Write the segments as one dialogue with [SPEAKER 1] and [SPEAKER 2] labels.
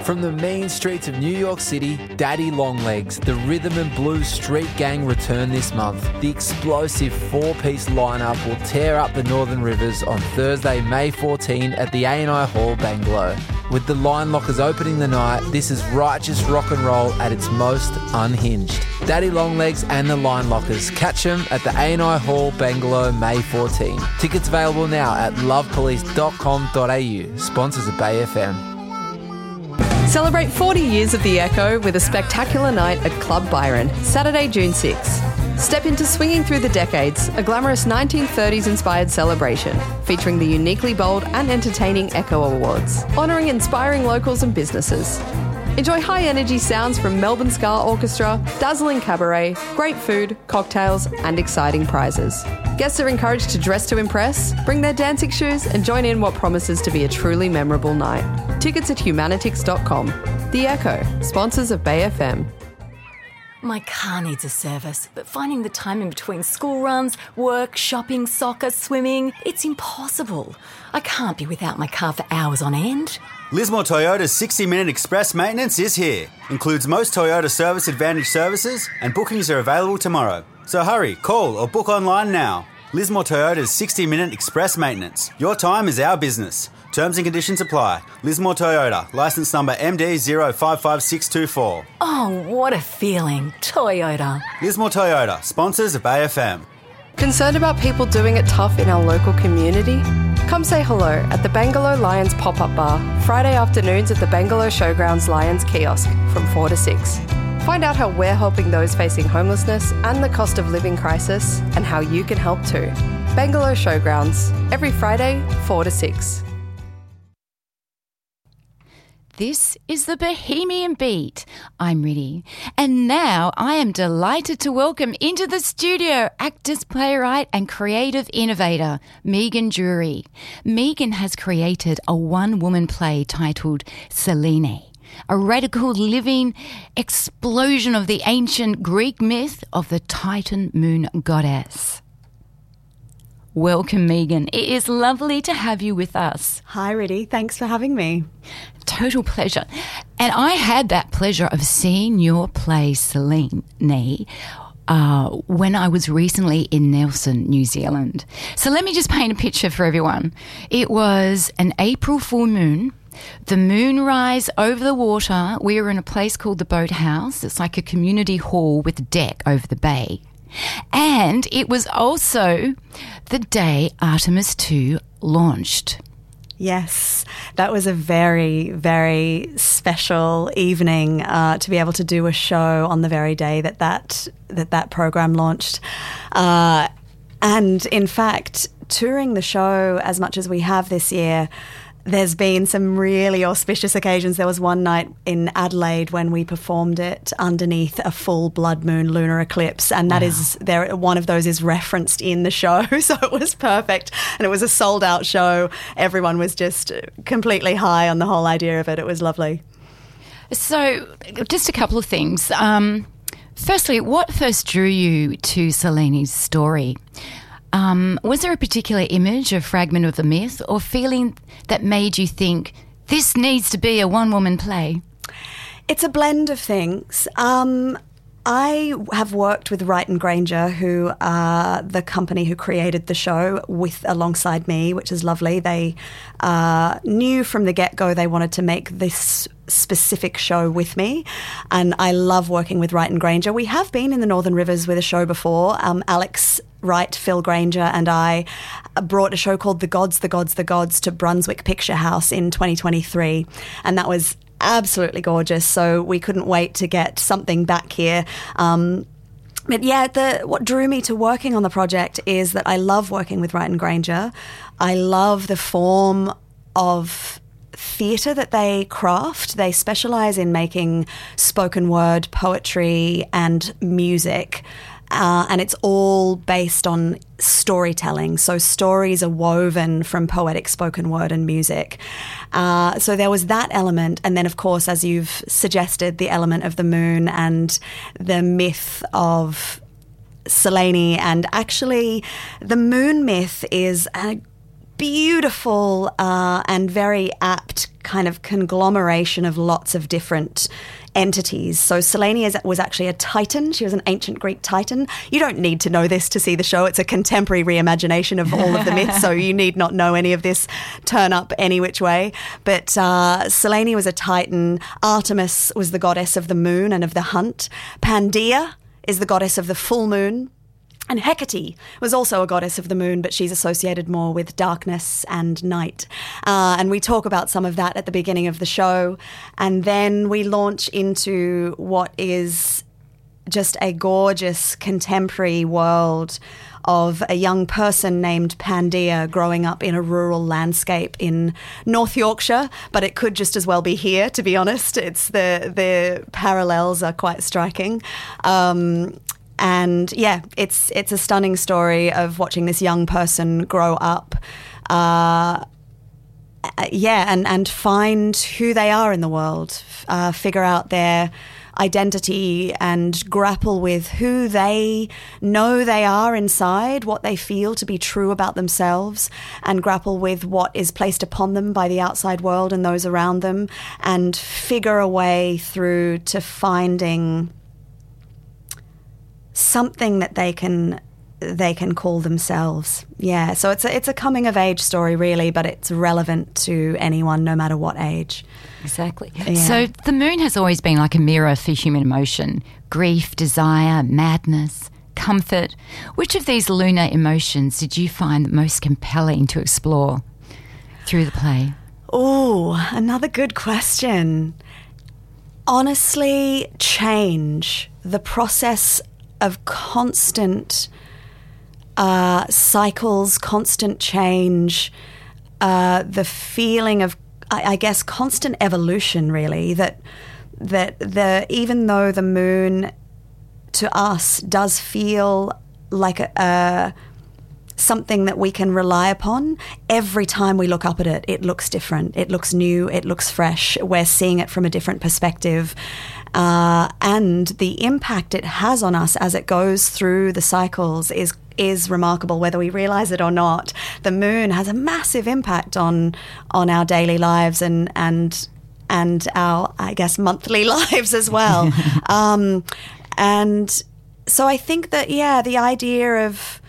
[SPEAKER 1] From the mean streets of New York City, Daddy Longlegs, the rhythm and blues street gang return this month. The explosive four-piece lineup will tear up the Northern Rivers on Thursday, May 14 at the A&I Hall, Bangalow. With the Line Lockers opening the night, this is righteous rock and roll at its most unhinged. Daddy Longlegs and the Line Lockers. Catch them at the A&I Hall, Bangalow, May 14. Tickets available now at lovepolice.com.au. Sponsors of Bay FM.
[SPEAKER 2] Celebrate 40 years of The Echo with a spectacular night at Club Byron, Saturday, June 6. Step into Swinging Through the Decades, a glamorous 1930s-inspired celebration featuring the uniquely bold and entertaining Echo Awards, honouring inspiring locals and businesses. Enjoy high-energy sounds from Melbourne Ska Orchestra, dazzling cabaret, great food, cocktails and exciting prizes. Guests are encouraged to dress to impress, bring their dancing shoes and join in what promises to be a truly memorable night. Tickets at humanitix.com. The Echo, sponsors of Bay FM.
[SPEAKER 3] My car needs a service, but finding the time in between school runs, work, shopping, soccer, swimming, it's impossible. I can't be without my car for hours on end.
[SPEAKER 4] Lismore Toyota's 60-minute express maintenance is here. Includes most Toyota Service Advantage services and bookings are available tomorrow. So hurry, call or book online now. Lismore Toyota's 60-minute express maintenance. Your time is our business. Terms and conditions apply. Lismore Toyota, licence number MD055624.
[SPEAKER 3] Oh, what a feeling. Toyota.
[SPEAKER 4] Lismore Toyota, sponsors of Bay FM.
[SPEAKER 2] Concerned about people doing it tough in our local community? Come say hello at the Bangalow Lions pop-up bar, Friday afternoons at the Bangalow Showgrounds Lions kiosk from 4 to 6. Find out how we're helping those facing homelessness and the cost of living crisis and how you can help too. Bangalow Showgrounds, every Friday, 4 to 6.
[SPEAKER 5] This is the Bohemian Beat. I'm Riddy. And now I am delighted to welcome into the studio actress, playwright and creative innovator, Megan Drury. Megan has created a one-woman play titled Selene, a radical living explosion of the ancient Greek myth of the Titan moon goddess. Welcome, Megan. It is lovely to have you with us.
[SPEAKER 6] Hi, Riddy. Thanks for having me.
[SPEAKER 5] Total pleasure. And I had that pleasure of seeing your play, Selene, when I was recently in Nelson, New Zealand. So let me just paint a picture for everyone. It was an April full moon. The moonrise over the water. We were in a place called the Boathouse. It's like a community hall with a deck over the bay. And it was also the day Artemis II launched.
[SPEAKER 6] Yes, that was a very, very special evening to be able to do a show on the very day that program launched. And in fact, touring the show as much as we have this year, there's been some really auspicious occasions. There was one night in Adelaide when we performed it underneath a full blood moon lunar eclipse, and that is there. One of those is referenced in the show, so it was perfect. And it was a sold-out show. Everyone was just completely high on the whole idea of it. It was lovely.
[SPEAKER 5] So, just a couple of things. Firstly, what first drew you to Selene's story? Was there a particular image, a fragment of the myth, or feeling that made you think this needs to be a one-woman play?
[SPEAKER 6] It's a blend of things. I have worked with Wright and Granger, who are the company who created the show alongside me, which is lovely. They knew from the get-go they wanted to make this specific show with me, and I love working with Wright and Granger. We have been in the Northern Rivers with a show before. Alex Wright, Phil Granger and I brought a show called The Gods, The Gods, The Gods to Brunswick Picture House in 2023, and that was absolutely gorgeous, so we couldn't wait to get something back here. But yeah, what drew me to working on the project is that I love working with Wright and Granger. I love the form of theatre that they craft. They specialise in making spoken word, poetry and music. And it's all based on storytelling. So stories are woven from poetic spoken word and music. So there was that element. And then, of course, as you've suggested, the element of the moon and the myth of Selene. And actually, the moon myth is a beautiful and very apt kind of conglomeration of lots of different entities. So Selene was actually a titan. She was an ancient Greek titan. You don't need to know this to see the show. It's a contemporary reimagination of all of the myths, so you need not know any of this. Turn up any which way. But Selene was a titan. Artemis was the goddess of the moon and of the hunt. Pangaea is the goddess of the full moon. And Hecate was also a goddess of the moon, but she's associated more with darkness and night. And we talk about some of that at the beginning of the show. And then we launch into what is just a gorgeous contemporary world of a young person named Pangaea growing up in a rural landscape in North Yorkshire, but it could just as well be here, to be honest. It's the parallels are quite striking. And yeah, it's a stunning story of watching this young person grow up, and find who they are in the world, figure out their identity and grapple with who they know they are inside, what they feel to be true about themselves, and grapple with what is placed upon them by the outside world and those around them, and figure a way through to finding something that they can call themselves. Yeah, so it's a coming of age story really, but it's relevant to anyone no matter what age.
[SPEAKER 5] Exactly.
[SPEAKER 6] Yeah.
[SPEAKER 5] So the moon has always been like a mirror for human emotion: grief, desire, madness, comfort. Which of these lunar emotions did you find most compelling to explore through the play?
[SPEAKER 6] Oh, another good question. Honestly, change. The process of constant cycles, constant change, the feeling of, I guess, constant evolution, really, that even though the moon to us does feel like something that we can rely upon, every time we look up at it, it looks different. It looks new. It looks fresh. We're seeing it from a different perspective. And the impact it has on us as it goes through the cycles is remarkable, whether we realize it or not. The moon has a massive impact on our daily lives and our, I guess, monthly lives as well. And so I think that, yeah, the idea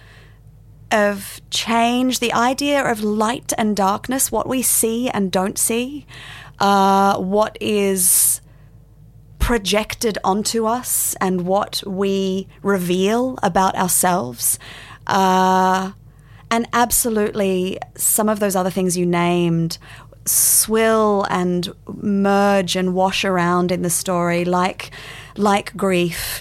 [SPEAKER 6] of change, the idea of light and darkness, what we see and don't see, what is projected onto us and what we reveal about ourselves. And absolutely some of those other things you named swill and merge and wash around in the story, like grief,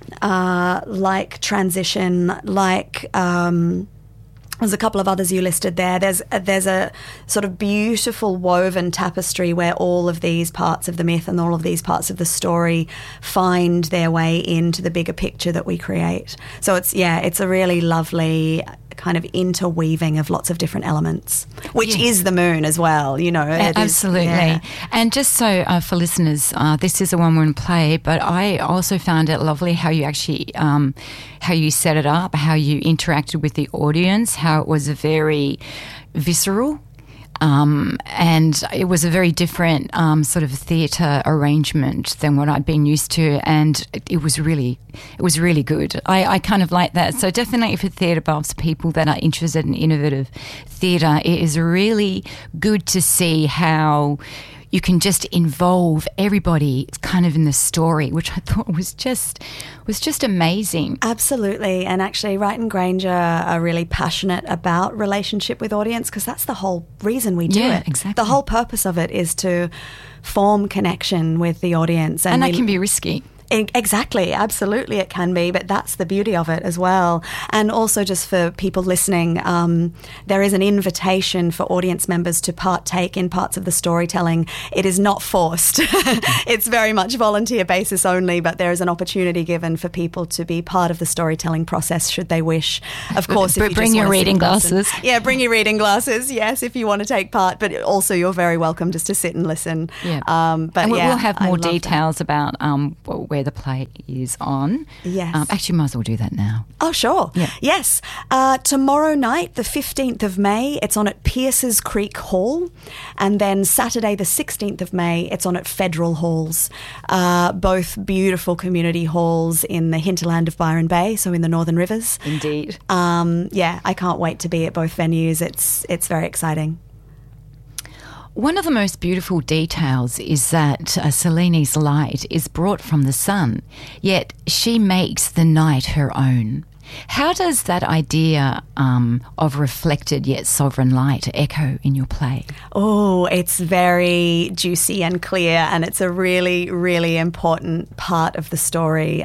[SPEAKER 6] like transition, like there's a couple of others you listed there. There's a sort of beautiful woven tapestry where all of these parts of the myth and all of these parts of the story find their way into the bigger picture that we create. So it's a really lovely kind of interweaving of lots of different elements, which is the moon as well, you know.
[SPEAKER 5] Absolutely. And just so for listeners, this is a one-woman play, but I also found it lovely how you actually, how you set it up, how you interacted with the audience, how it was very visceral. And it was a very different sort of theatre arrangement than what I'd been used to, and it was really good. I kind of like that. So definitely for theatre buffs, people that are interested in innovative theatre, it is really good to see how you can just involve everybody kind of in the story, which I thought was just amazing.
[SPEAKER 6] Absolutely. And actually Wright and Granger are really passionate about relationship with audience, because that's the whole reason we do it.
[SPEAKER 5] Exactly.
[SPEAKER 6] The whole purpose of it is to form connection with the audience.
[SPEAKER 5] And that can be risky.
[SPEAKER 6] Exactly, absolutely it can be, but that's the beauty of it as well. And also, just for people listening, there is an invitation for audience members to partake in parts of the storytelling. It is not forced. It's very much volunteer basis only, but there is an opportunity given for people to be part of the storytelling process should they wish. Of course, if you
[SPEAKER 5] bring your reading glasses.
[SPEAKER 6] Yeah, bring your reading glasses, yes, if you want to take part, but also you're very welcome just to sit and listen.
[SPEAKER 5] Yeah.
[SPEAKER 6] But
[SPEAKER 5] and
[SPEAKER 6] yeah,
[SPEAKER 5] we'll have more details about where the play is on.
[SPEAKER 6] Yes.
[SPEAKER 5] Actually, might as well do that now.
[SPEAKER 6] Oh, sure.
[SPEAKER 5] Yeah.
[SPEAKER 6] Yes. Tomorrow night, the 15th of May, it's on at Pierces Creek Hall. And then Saturday, the 16th of May, it's on at Federal Halls. Both beautiful community halls in the hinterland of Byron Bay, so in the Northern Rivers.
[SPEAKER 5] Indeed.
[SPEAKER 6] Yeah, I can't wait to be at both venues. It's very exciting.
[SPEAKER 5] One of the most beautiful details is that Selene's light is brought from the sun, yet she makes the night her own. How does that idea of reflected yet sovereign light echo in your play?
[SPEAKER 6] Oh, it's very juicy and clear, and it's a really, really important part of the story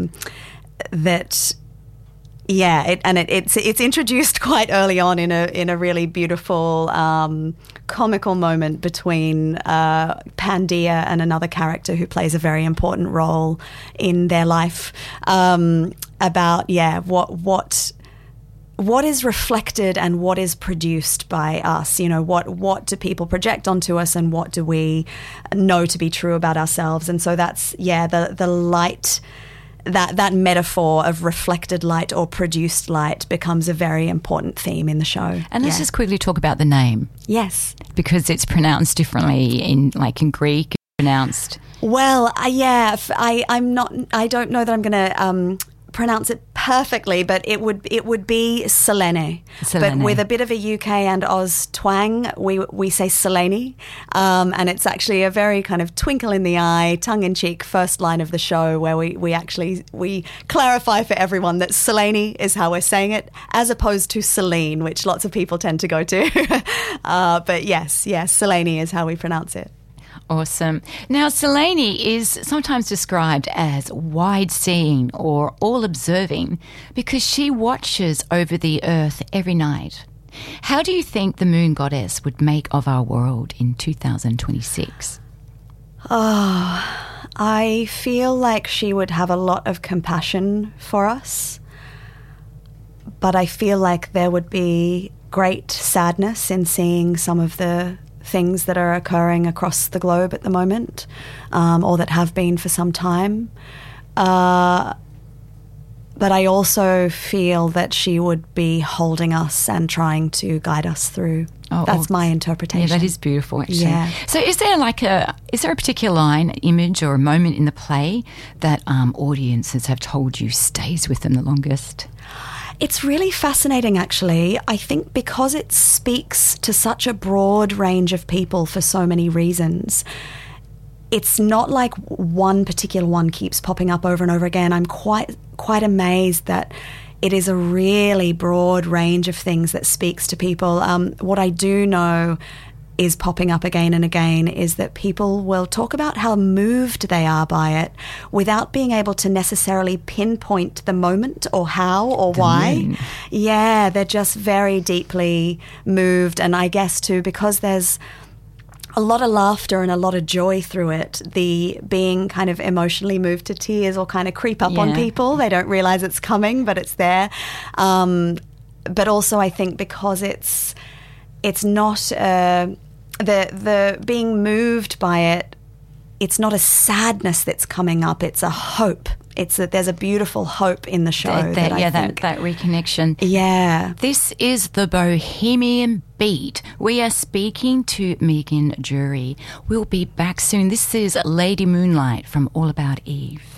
[SPEAKER 6] it's introduced quite early on in a really beautiful comical moment between Pandia and another character who plays a very important role in their life, about what is reflected and what is produced by us. You know, what do people project onto us, and what do we know to be true about ourselves? And so that's the light. That metaphor of reflected light or produced light becomes a very important theme in the show.
[SPEAKER 5] And let's just quickly talk about the name.
[SPEAKER 6] Yes.
[SPEAKER 5] Because it's pronounced differently in Greek, it's pronounced.
[SPEAKER 6] Well, I don't know that I'm going to pronounce it perfectly, but it would be Selene. But with a bit of a UK and Oz twang, we say Selene, and it's actually a very kind of twinkle in the eye, tongue-in-cheek first line of the show where we clarify for everyone that Selene is how we're saying it, as opposed to Celine, which lots of people tend to go to. But yes, Selene is how we pronounce it.
[SPEAKER 5] Awesome. Now, Selene is sometimes described as wide-seeing or all-observing because she watches over the earth every night. How do you think the moon goddess would make of our world in 2026?
[SPEAKER 6] Oh, I feel like she would have a lot of compassion for us, but I feel like there would be great sadness in seeing some of the things that are occurring across the globe at the moment, or that have been for some time. But I also feel that she would be holding us and trying to guide us through. That's my interpretation.
[SPEAKER 5] Yeah, that is beautiful, actually.
[SPEAKER 6] Yeah.
[SPEAKER 5] So is there a particular line, image or a moment in the play that audiences have told you stays with them the longest?
[SPEAKER 6] It's really fascinating, actually. I think because it speaks to such a broad range of people for so many reasons, it's not like one particular one keeps popping up over and over again. I'm quite amazed that it is a really broad range of things that speaks to people. What I do know is popping up again and again is that people will talk about how moved they are by it without being able to necessarily pinpoint the moment or how or why. Yeah, they're just very deeply moved. And I guess too, because there's a lot of laughter and a lot of joy through it, the being kind of emotionally moved to tears will kind of creep up on people. They don't realise it's coming, but it's there. But also I think because it's not... The being moved by it, it's not a sadness that's coming up, it's a hope. There's a beautiful hope in the show. That
[SPEAKER 5] reconnection.
[SPEAKER 6] Yeah.
[SPEAKER 5] This is the Bohemian Beat. We are speaking to Megan Jury. We'll be back soon. This is Lady Moonlight from All About Eve.